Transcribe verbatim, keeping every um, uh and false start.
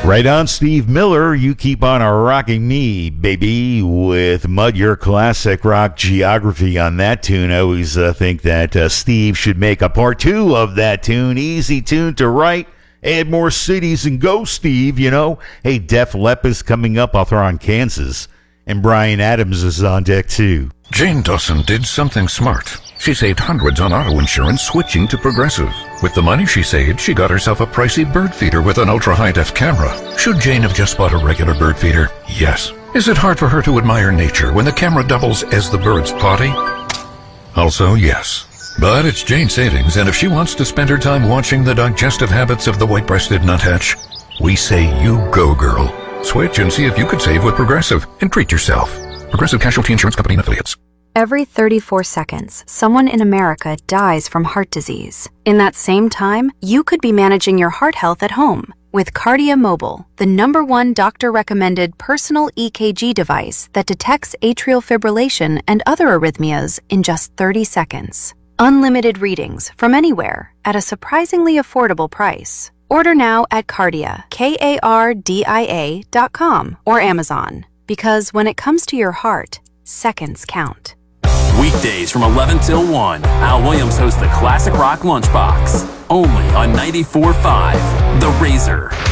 Right on, Steve Miller. You keep on rocking me, baby, with Mud Your Classic Rock Geography on that tune. I always uh, think that uh, Steve should make a part two of that tune. Easy tune to write. Add more cities and go, Steve, you know. Hey, Def Lepp is coming up. I'll throw on Kansas. And Bryan Adams is on deck, too. Jane Dawson did something smart. She saved hundreds on auto insurance switching to Progressive. With the money she saved, she got herself a pricey bird feeder with an ultra-high-def camera. Should Jane have just bought a regular bird feeder? Yes. Is it hard for her to admire nature when the camera doubles as the bird's potty? Also, yes. But it's Jane's savings, and if she wants to spend her time watching the digestive habits of the white-breasted nuthatch, we say you go, girl. Switch and see if you could save with Progressive and treat yourself. Progressive Casualty Insurance Company and Affiliates. Every thirty-four seconds, someone in America dies from heart disease. In that same time, you could be managing your heart health at home with Kardia Mobile, the number one doctor-recommended personal E K G device that detects atrial fibrillation and other arrhythmias in just thirty seconds. Unlimited readings from anywhere at a surprisingly affordable price. Order now at Kardia, K A R D I A dot com or Amazon. Because when it comes to your heart, seconds count. Weekdays from eleven till one, Al Williams hosts the Classic Rock Lunchbox. Only on ninety-four point five, The Razor.